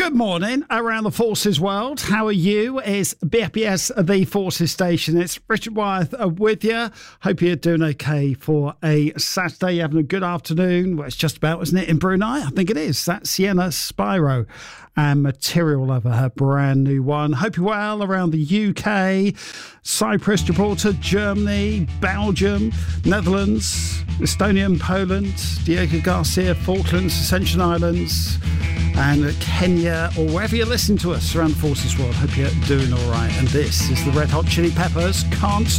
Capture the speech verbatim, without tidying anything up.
Good morning around the Forces world. How are you? It's B F B S, the Forces station. It's Richard Wyeth uh, with you. Hope you're doing okay for a Saturday. You're having a good afternoon. Well, it's just about, isn't it, in Brunei? I think it is. That's Sienna Spyro and Material Lover, her brand new one. Hope you're well around the U K, Cyprus, Gibraltar, Germany, Belgium, Netherlands, Estonia and Poland, Diego Garcia, Falklands, Ascension Islands, and Kenya, or wherever you're listening to us around the Forces world. Hope you're doing all right. And this is the Red Hot Chili Peppers, Can't